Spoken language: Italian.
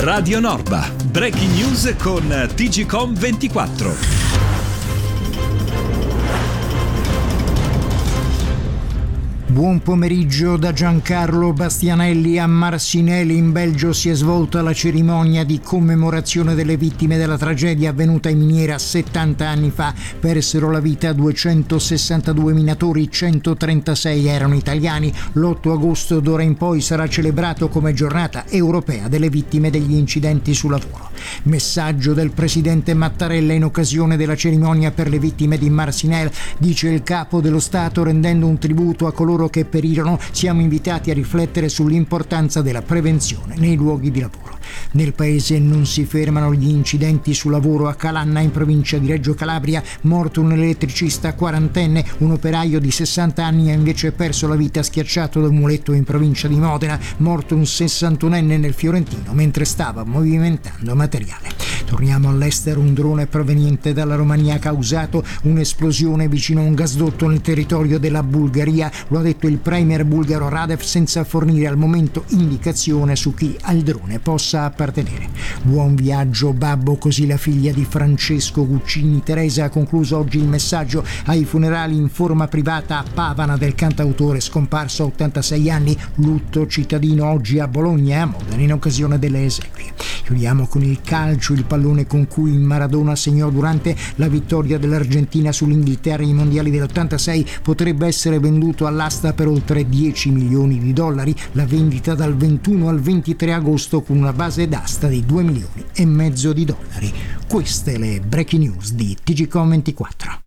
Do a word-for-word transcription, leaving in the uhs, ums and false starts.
Radio Norba, breaking news con T G Com ventiquattro. Buon pomeriggio da Giancarlo Bastianelli. A Marcinelle in Belgio si è svolta la cerimonia di commemorazione delle vittime della tragedia avvenuta in miniera settanta anni fa. Persero la vita duecentosessantadue minatori, centotrentasei erano italiani. L'otto agosto d'ora in poi sarà celebrato come giornata europea delle vittime degli incidenti sul lavoro. Messaggio del presidente Mattarella in occasione della cerimonia per le vittime di Marcinelle. Dice il capo dello Stato, rendendo un tributo a coloro che perirono, siamo invitati a riflettere sull'importanza della prevenzione nei luoghi di lavoro. Nel paese non si fermano gli incidenti sul lavoro. A Calanna, in provincia di Reggio Calabria, morto un elettricista quarantenne. Un operaio di sessanta anni ha invece perso la vita schiacciato da un muletto in provincia di Modena. Morto un sessantunenne nel Fiorentino mentre stava movimentando materiale. Torniamo all'estero. Un drone proveniente dalla Romania ha causato un'esplosione vicino a un gasdotto nel territorio della Bulgaria. Lo ha detto il premier bulgaro Radev, senza fornire al momento indicazione su chi al drone possa appartenere. Buon viaggio babbo, così la figlia di Francesco Guccini, Teresa, ha concluso oggi il messaggio ai funerali in forma privata a Pavana del cantautore scomparso a ottantasei anni. Lutto cittadino oggi a Bologna e a Modena in occasione delle esequie. Chiudiamo con il calcio. Il pallone con cui Maradona segnò durante la vittoria dell'Argentina sull'Inghilterra ai mondiali dell'ottantasei potrebbe essere venduto all'asta per oltre dieci milioni di dollari. La vendita dal ventuno al ventitré agosto con una base d'asta di due milioni e mezzo di dollari. Queste le breaking news di T G Com ventiquattro.